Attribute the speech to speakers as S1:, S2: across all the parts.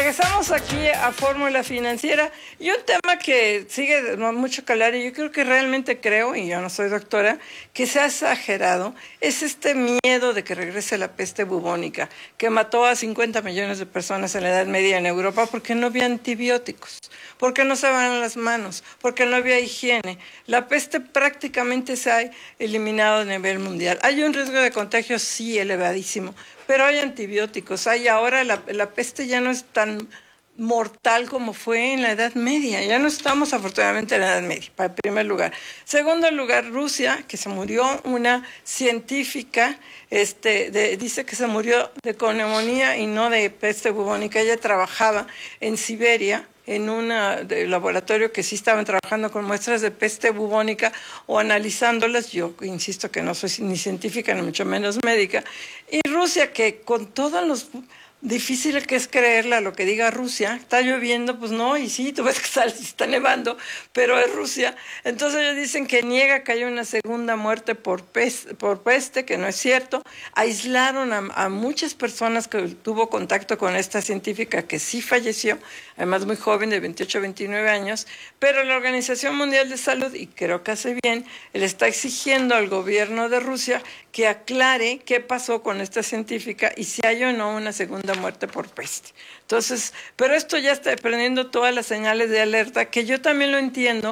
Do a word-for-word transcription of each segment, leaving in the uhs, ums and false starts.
S1: regresamos aquí a Fórmula Financiera y un tema que sigue mucho calar y yo creo que realmente creo, y yo no soy doctora, que se ha exagerado, es este miedo de que regrese la peste bubónica, que mató a cincuenta millones de personas en la Edad Media en Europa porque no había antibióticos, porque no se lavaban las manos, porque no había higiene. La peste prácticamente se ha eliminado a nivel mundial. Hay un riesgo de contagio, sí, elevadísimo, pero hay antibióticos, hay ahora la, la peste ya no es tan mortal como fue en la Edad Media, ya no estamos afortunadamente en la Edad Media, para el primer lugar. Segundo lugar, Rusia, que se murió una científica, este, de, dice que se murió de con neumonía y no de peste bubónica, ella trabajaba en Siberia, en un laboratorio que sí estaban trabajando con muestras de peste bubónica o analizándolas. Yo insisto que no soy ni científica ni mucho menos médica. Y Rusia, que con todos los difícil que es creerla lo que diga Rusia, está lloviendo, pues no, y sí, tú ves que sale, está nevando, pero es Rusia. Entonces ellos dicen que niega que haya una segunda muerte por peste, por peste, que no es cierto. Aislaron a, a muchas personas que tuvo contacto con esta científica que sí falleció, además muy joven, de veintiocho a veintinueve años, pero la Organización Mundial de Salud, y creo que hace bien, le está exigiendo al gobierno de Rusia que aclare qué pasó con esta científica y si hay o no una segunda muerte por peste. Entonces, pero esto ya está prendiendo todas las señales de alerta, que yo también lo entiendo,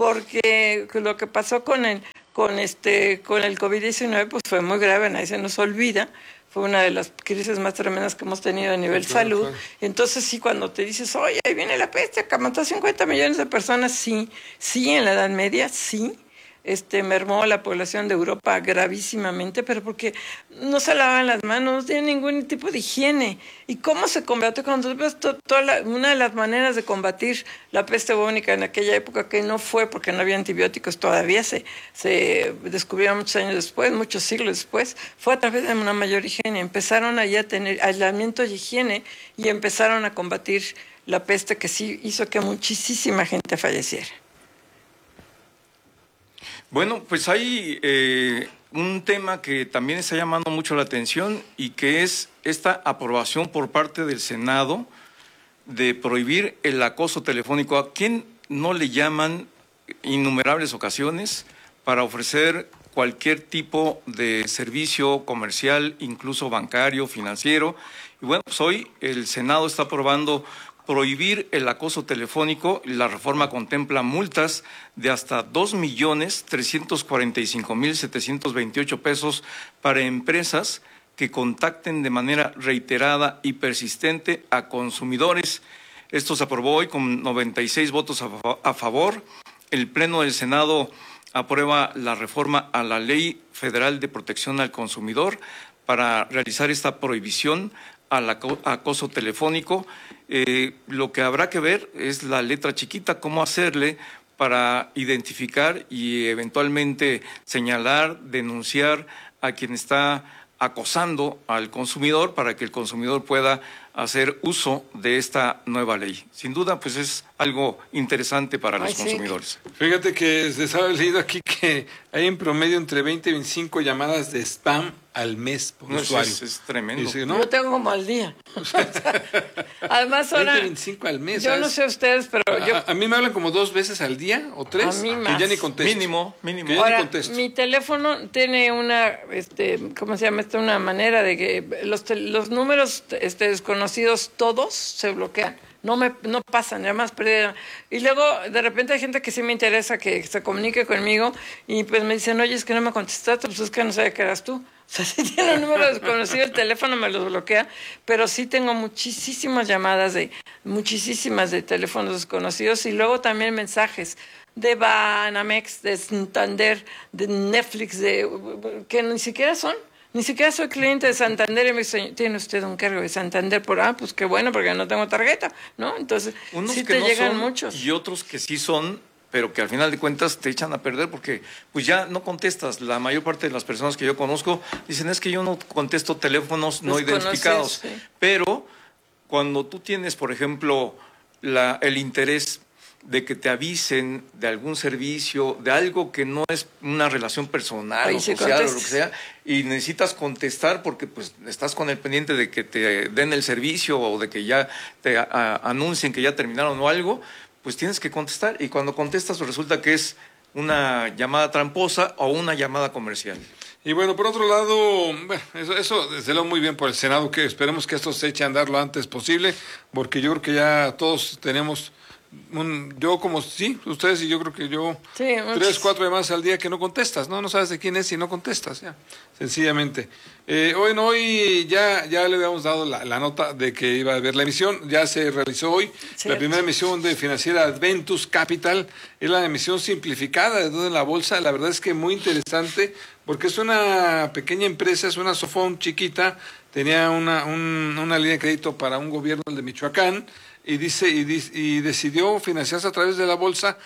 S1: porque lo que pasó con el, con este, con el COVID diecinueve pues fue muy grave, nadie se nos olvida. Fue una de las crisis más tremendas que hemos tenido a nivel sí, claro, salud. Claro. Entonces, sí, cuando te dices, oye, ahí viene la peste, que mató a cincuenta millones de personas, sí, sí, en la Edad Media, sí. Este, mermó la población de Europa gravísimamente, pero porque no se lavaban las manos, no tenían ningún tipo de higiene. ¿Y cómo se combate? Cuando ves to, toda la, una de las maneras de combatir la peste bubónica en aquella época, que no fue porque no había antibióticos, todavía se, se descubrieron muchos años después, muchos siglos después, fue a través de una mayor higiene. Empezaron allí a tener aislamiento y higiene y empezaron a combatir la peste, que sí hizo que muchísima gente falleciera.
S2: Bueno, pues hay eh, un tema que también está llamando mucho la atención y que es esta aprobación por parte del Senado de prohibir el acoso telefónico. ¿A quién no le llaman innumerables ocasiones para ofrecer cualquier tipo de servicio comercial, incluso bancario, financiero? Y bueno, pues hoy el Senado está aprobando prohibir el acoso telefónico. La reforma contempla multas de hasta dos millones trescientos cuarenta y cinco mil setecientos veintiocho pesos para empresas que contacten de manera reiterada y persistente a consumidores. Esto se aprobó hoy con noventa y seis votos a favor. El Pleno del Senado aprueba la reforma a la Ley Federal de Protección al Consumidor para realizar esta prohibición al acoso telefónico. Eh, lo que habrá que ver es la letra chiquita, cómo hacerle para identificar y eventualmente señalar, denunciar a quien está acosando al consumidor para que el consumidor pueda hacer uso de esta nueva ley. Sin duda, pues es algo interesante para los Ay, consumidores.
S3: Sí. Fíjate que se ha leído aquí que hay en promedio entre veinte y veinticinco llamadas de spam al mes por
S2: no,
S3: usuario.
S2: Es, es tremendo.
S1: Dice, ¿no? Yo tengo como al día. Además, ahora,
S3: veinte, veinticinco al mes.
S1: Yo
S3: ¿sabes?
S1: no sé ustedes, pero
S3: a,
S1: yo...
S3: A, a mí me hablan como dos veces al día o tres.
S1: A mí más.
S3: Que ya ni contesto.
S2: Mínimo, mínimo.
S3: Que ya
S1: ahora,
S3: ni contesto.
S1: Mi teléfono tiene una, este, ¿cómo se llama? Esta una manera de que los, te, los números este, desconocidos todos se bloquean. No me no pasan, además perdieron. Y luego de repente hay gente que sí me interesa que se comunique conmigo y pues me dicen, oye, es que no me contestaste, pues es que no sabía que eras tú. O sea, si tiene un número desconocido, el teléfono me los bloquea, pero sí tengo muchísimas llamadas de, muchísimas de teléfonos desconocidos y luego también mensajes de Banamex, de Santander, de Netflix, de que ni siquiera son. Ni siquiera soy cliente de Santander y me dice, ¿tiene usted un cargo de Santander? Por, ah, pues qué bueno, porque no tengo tarjeta, ¿no? Entonces,
S2: Unos
S1: sí
S2: que
S1: te
S2: no
S1: llegan
S2: son,
S1: muchos.
S2: Y otros que sí son, pero que al final de cuentas te echan a perder porque pues ya no contestas. La mayor parte de las personas que yo conozco dicen, es que yo no contesto teléfonos no identificados. Sí. Pero cuando tú tienes, por ejemplo, la, el interés de que te avisen de algún servicio, de algo que no es una relación personal
S1: Ahí
S2: o
S1: sí
S2: social
S1: contestas.
S2: o lo que sea, y necesitas contestar porque pues estás con el pendiente de que te den el servicio o de que ya te a, a, anuncien que ya terminaron o algo, pues tienes que contestar, y cuando contestas pues resulta que es una llamada tramposa o una llamada comercial.
S3: Y bueno, por otro lado, bueno, eso, eso desde luego muy bien por el Senado, que esperemos que esto se eche a andar lo antes posible, porque yo creo que ya todos tenemos un, yo como, sí, ustedes y yo creo que yo,
S1: Sí,
S3: tres, cuatro llamadas al día que no contestas, ¿no? No sabes de quién es y no contestas, ya, sencillamente. Eh, hoy, no, hoy ya, ya le habíamos dado la, la nota de que iba a haber la emisión, ya se realizó hoy,
S1: Cierto.
S3: la primera emisión de financiera Adventus Capital, es la emisión simplificada de en la bolsa, la verdad es que muy interesante, porque es una pequeña empresa, es una Sofón chiquita, tenía una, un, una línea de crédito para un gobierno, el de Michoacán, y dice y, y decidió financiarse a través de la bolsa.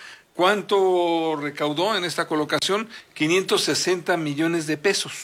S3: ¿Cuánto recaudó en esta colocación? quinientos sesenta millones de pesos,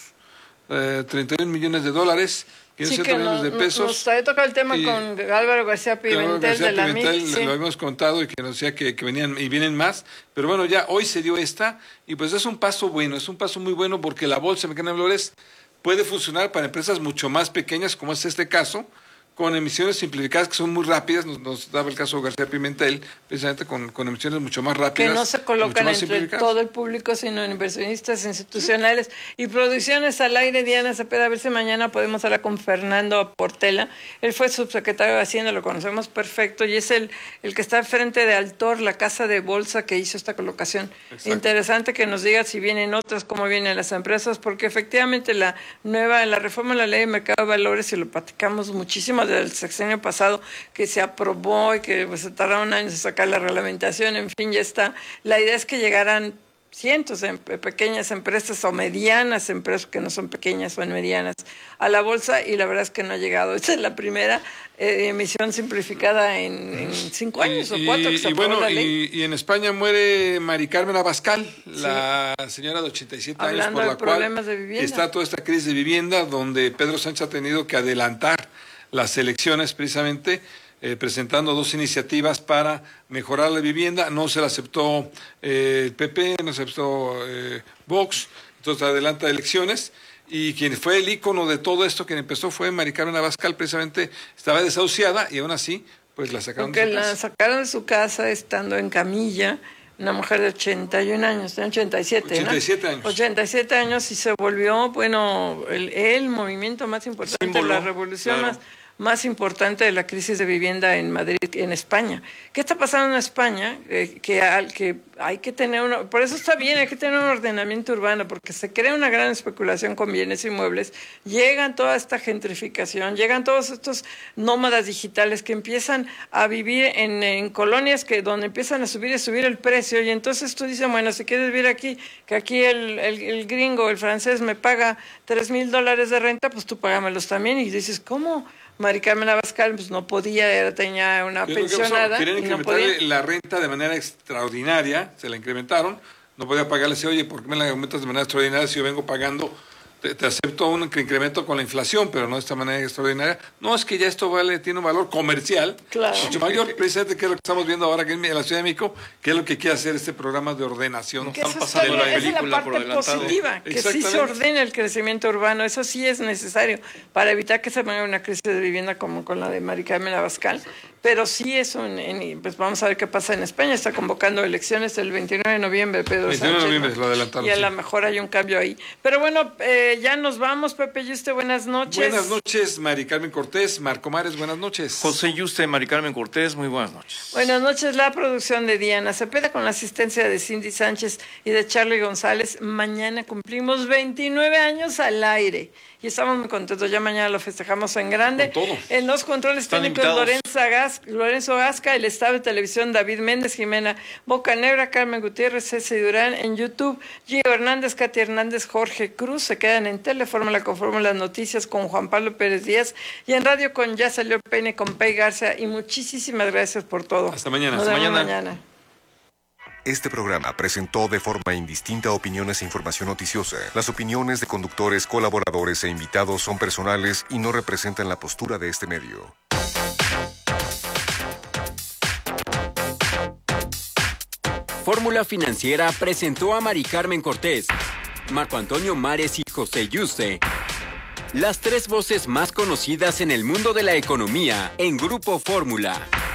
S3: eh, treinta y un millones de dólares, quinientos sesenta
S1: Sí, que
S3: millones
S1: no,
S3: de pesos.
S1: nos había tocado el tema
S3: y,
S1: con Álvaro García Pimentel
S3: Álvaro García
S1: de la
S3: Pimentel,
S1: M I C. Sí.
S3: Lo hemos contado y que nos decía que, que venían y vienen más, pero bueno, ya hoy se dio esta y pues es un paso bueno, es un paso muy bueno porque la Bolsa Mexicana de Valores puede funcionar para empresas mucho más pequeñas, como es este caso, con emisiones simplificadas que son muy rápidas, nos, nos daba el caso de García Pimentel, precisamente con, con emisiones mucho más rápidas.
S1: Que no se colocan
S3: mucho más
S1: entre todo el público, sino en inversionistas institucionales y producciones al aire. Diana Cepeda, a ver si mañana podemos hablar con Fernando Portela. Él fue subsecretario de Hacienda, lo conocemos perfecto, y es el, el que está al frente de Altor, la casa de bolsa que hizo esta colocación. Exacto. Interesante que nos diga si vienen otras, cómo vienen las empresas, porque efectivamente la nueva, la reforma de la ley de mercado de valores, y lo platicamos muchísimo del sexenio pasado, que se aprobó y que pues, se tardaron años en sacar la reglamentación, en fin, ya está. La idea es que llegaran cientos de pequeñas empresas o medianas empresas, que no son pequeñas, son medianas, a la bolsa, y la verdad es que no ha llegado. Esta es la primera eh, emisión simplificada en, en cinco años
S3: y,
S1: o cuatro que se
S3: y,
S1: aprobó
S3: bueno,
S1: la ley.
S3: Y, y en España muere Mari Carmen Abascal, sí. La señora de ochenta y siete
S1: Hablando
S3: años, por la cual
S1: de
S3: está toda esta crisis de vivienda, donde Pedro Sánchez ha tenido que adelantar las elecciones precisamente, eh, presentando dos iniciativas para mejorar la vivienda. No se la aceptó eh, el P P, no se aceptó eh, Vox, entonces adelanta elecciones. Y quien fue el ícono de todo esto, quien empezó fue Mari Carmen Abascal, precisamente estaba desahuciada y aún así pues la sacaron
S1: Porque
S3: de su casa.
S1: la sacaron de su casa estando en camilla, una mujer de ochenta y un años, tiene ochenta y siete,
S3: ochenta y siete
S1: ¿no?
S3: años.
S1: ochenta y siete años, y se volvió, bueno, el, el movimiento más importante,
S2: Símbolo,
S1: la revolución
S2: claro.
S1: más, más importante de la crisis de vivienda en Madrid, en España. ¿Qué está pasando en España? Eh, que, al, que hay que tener uno, por eso está bien, hay que tener un ordenamiento urbano, porque se crea una gran especulación con bienes inmuebles, llegan toda esta gentrificación, llegan todos estos nómadas digitales que empiezan a vivir en, en colonias que donde empiezan a subir y subir el precio, y entonces tú dices, bueno, si quieres vivir aquí, que aquí el, el, el gringo, el francés me paga tres mil dólares de renta, pues tú págamelos también, y dices, ¿cómo? Mari Carmen Abascal pues no podía, era, tenía una pensionada.
S3: Querían
S1: y no
S3: incrementarle
S1: podía.
S3: la renta de manera extraordinaria, se la incrementaron, no podía pagarle, así, oye, ¿por qué me la aumentas de manera extraordinaria si yo vengo pagando? Te, te acepto un incremento con la inflación, pero no de esta manera extraordinaria. No, es que ya esto vale, tiene un valor comercial
S1: Claro.
S3: mucho mayor, precisamente que es lo que estamos viendo ahora aquí en la Ciudad de México, que es lo que quiere hacer este programa de ordenación.
S1: Que
S2: Están
S1: eso
S2: pasando
S1: está
S2: la
S1: bien, esa es la
S2: película por
S1: parte
S2: adelantado.
S1: positiva, que sí se
S3: Exactamente.
S1: ordene el crecimiento urbano, eso sí es necesario para evitar que se venga una crisis de vivienda como con la de Mari Carmen Abascal, pero sí eso, en, en, pues vamos a ver qué pasa en España, está convocando elecciones el veintinueve de noviembre, Pedro
S3: veintinueve de
S1: Sánchez,
S3: noviembre,
S1: ¿no?
S3: lo adelantaron,
S1: y a
S3: sí.
S1: lo mejor hay un cambio ahí. Pero bueno, eh, ya nos vamos, Pepe Yuste, buenas noches.
S3: Buenas noches, Mari Carmen Cortés, Marco Mares, buenas noches.
S2: José Yuste, Mari Carmen Cortés, muy buenas noches.
S1: Buenas noches, la producción de Diana Cepeda con la asistencia de Cindy Sánchez y de Charlie González. Mañana cumplimos veintinueve años al aire y estamos muy contentos. Ya mañana lo festejamos en grande.
S3: Con todo.
S1: En los controles
S2: Están
S1: técnicos
S2: invitados.
S1: Lorenzo, Gas, Lorenzo Gasca, el estado de televisión David Méndez, Jimena Bocanegra, Carmen Gutiérrez, Ceci Durán en YouTube, Gio Hernández, Katy Hernández, Jorge Cruz. Se quedan en Telefórmula con Fórmula Noticias con Juan Pablo Pérez Díaz y en Radio con Ya Salió el Peine con Pei Garza. Y muchísimas gracias por todo.
S3: Hasta mañana.
S1: Nos
S3: Hasta
S1: vemos
S2: mañana.
S1: mañana.
S4: Este programa presentó de forma indistinta opiniones e información noticiosa. Las opiniones de conductores, colaboradores e invitados son personales y no representan la postura de este medio.
S5: Fórmula Financiera presentó a Mari Carmen Cortés, Marco Antonio Mares y José Yuste, las tres voces más conocidas en el mundo de la economía en Grupo Fórmula.